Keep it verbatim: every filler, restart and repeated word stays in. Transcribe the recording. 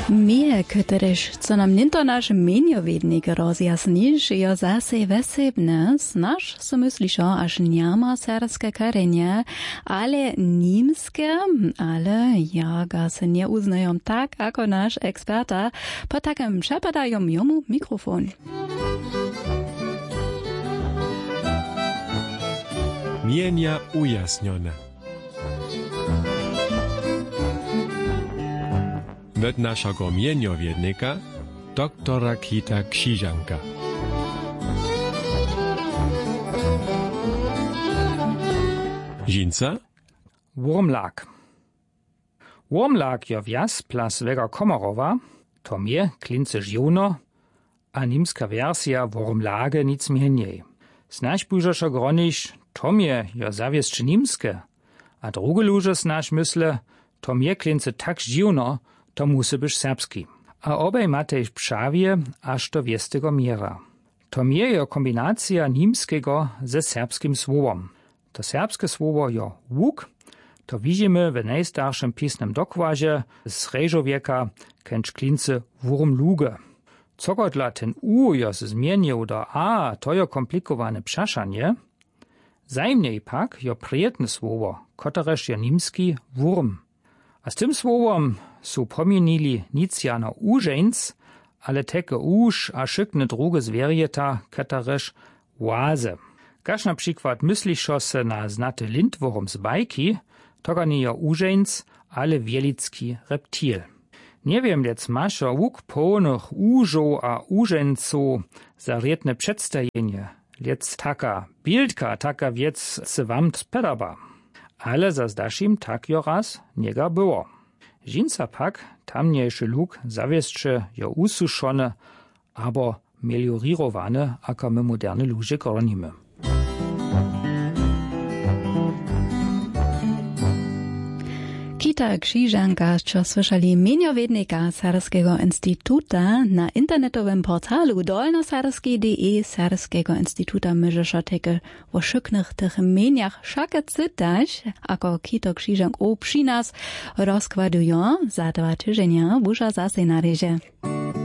Mnie, któryż, co nam ninto nasz meniowiednik rozjasnisz, jo zase wesebne, znasz, so myślisz, aż niama serskie karenie, ale nimskie, ale ja ga se nie uznają tak, jako nasz eksperta, po takim przepadają jomu mikrofon. Mienia ujasnione. Od naszego mieniowiednika, doktora Kita Krzyżanka. Żinca? Wurmlag. Wurmlag jo wjas plas Vega Komorowa, to mnie klince żiono, a nimska wersja Wurmlage nic mniej. Snaś bużasza gronisz, to mnie jo zawieszczy nimskie, a drugie luże snaś myśle, to mnie klince tak żiono, to musi być serbski. A obaj matej pszawie aż do wiestego miera. To mnie jo kombinacja nimskiego ze serbskim słowom. To serbskie słowo jo łuk, to widzimy w najstarszym pisnym dokładzie z Reżowieka kęcz klince Wurmluge. Co dla ten U jo se zmienił do A, to jo komplikowane przeszanie. Zajmniej pak jo prijetne słowo, kotereż jo nimski wurm. A z tym słowom su pomienili nic jano użeńc, ale teke uż a szykne druge zwierjeta, kataresz łaze. Każ na przykład myślisz se na znaty lindwurm z bajki, toga nie jo użeńc, ale wielicki reptil. Nie wiem, lec masz o łuk pełnych użo a użeńcu za rietne przedstawienie. Lec taka bildka, taka wiec se wam spedaba. Ale za zdaszim tak jo raz niega było. Żinca pak tamniejszy luk zawieszcze jo ususzone, aber meliorirowane, aka my moderne luże koronimy. Kita Krzyżanka, co słyszeli meniowiednika Serskiego Instytuta na internetowym portalu dolnoserski kropka de Serskiego Instytuta myżesza teke o szyknych tych meniach szake cytać, ako Kita Krzyżank o przy nas rozkładują za dwa tygodnie, busza zase na ryże.